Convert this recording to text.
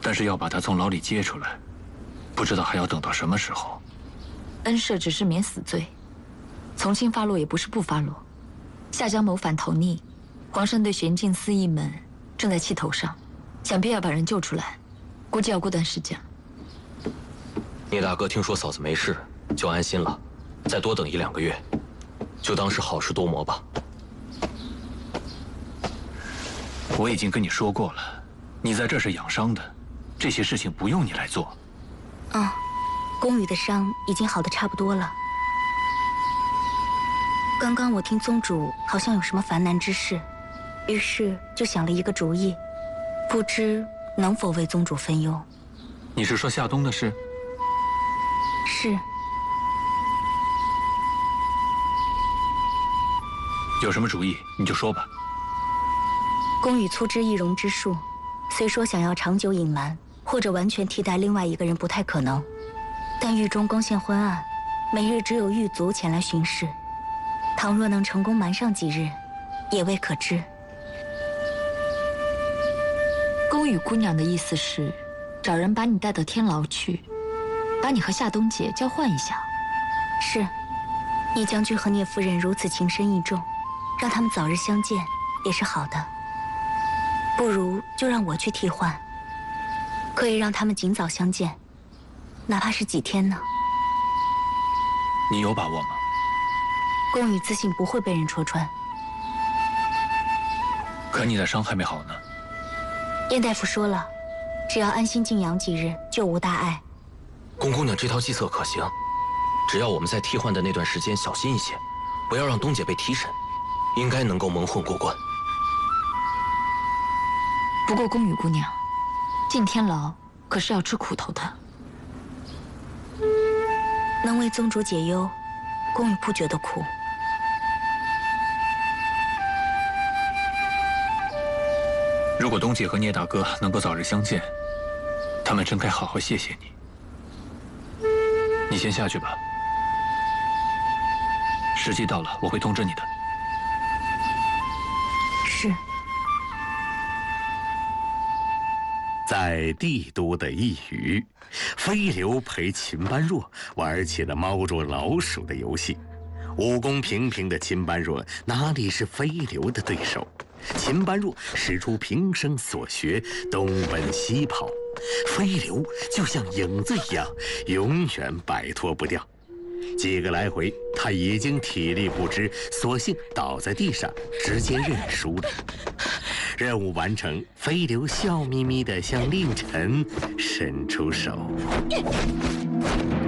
但是要把他从牢里接出来，不知道还要等到什么时候。 恩赦只是免死罪，从轻发落也不是不发落。夏江谋反投逆，皇上对玄镜司一门正在气头上，想必要把人救出来，估计要过段时间。 聂大哥听说嫂子没事，就安心了。再多等1、2个月，就当是好事多磨吧。 我已经跟你说过了，你在这是养伤的，这些事情不用你来做。 宫羽的伤已经好得差不多了。刚刚我听宗主好像有什么烦难之事，于是就想了一个主意，不知能否为宗主分忧。 你是说夏冬的事？ 是。 有什么主意你就说吧。 宫羽粗知易容之术，虽说想要长久隐瞒或者完全替代另外一个人不太可能，但狱中光线昏暗，每日只有狱卒前来巡视，倘若能成功瞒上几日，也未可知。 宫羽姑娘的意思是，找人把你带到天牢去，把你和夏冬姐交换一下。 是，聂将军和聂夫人如此情深意重，让他们早日相见也是好的。不如就让我去替换，可以让他们尽早相见，哪怕是几天呢？ 你有把握吗？ 宫羽自信不会被人戳穿。 可你的伤还没好呢。 燕大夫说了，只要安心静养几日，就无大碍。 宫姑娘这套计策可行，只要我们在替换的那段时间小心一些，不要让冬姐被提审，应该能够蒙混过关。 不过宫羽姑娘，进天牢可是要吃苦头的。 能为宗主解忧，宫羽不觉得苦。 如果冬姐和聂大哥能够早日相见，他们真该好好谢谢你。你先下去吧，时机到了我会通知你的。 是。 在帝都的一隅，飞流陪秦般若玩起了猫捉老鼠的游戏。武功平平的秦般若哪里是飞流的对手？秦般若使出平生所学，东奔西跑，飞流就像影子一样，永远摆脱不掉。几个来回，他已经体力不支，索性倒在地上，直接认输了。任务完成，飞流笑眯眯地向令臣伸出手。